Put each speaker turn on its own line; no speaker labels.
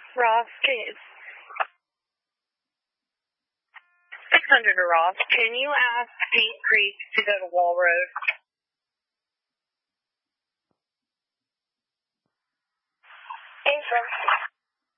Ross, 600 to Ross. Can you ask Paint Creek to go to Wall Road?
Thanks,